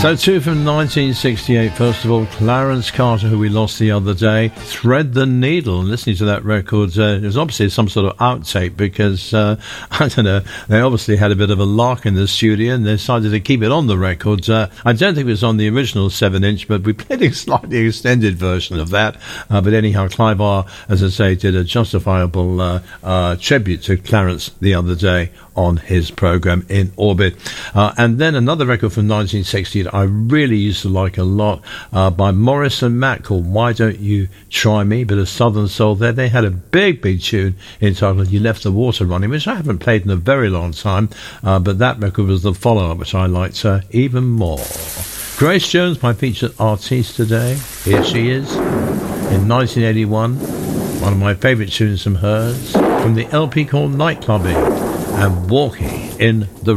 So two from 1968. First of all, Clarence Carter, who we lost the other day, Thread the Needle. And listening to that record, it was obviously some sort of outtake because, I don't know, they obviously had a bit of a lark in the studio and they decided to keep it on the record. I don't think it was on the original 7-inch, but we played a slightly extended version of that. But anyhow, Clive R, as I say, did a justifiable tribute to Clarence the other day on his program In Orbit. And then another record from 1960 that I really used to like a lot, by Morris and Matt, called Why Don't You Try Me? Bit of Southern Soul there. They had a big tune entitled You Left the Water Running, which I haven't played in a very long time, but that record was the follow-up, which I liked even more. Grace Jones, my featured artiste today. Here she is in 1981. One of my favourite tunes from hers, from the LP called Nightclubbing and Walking in the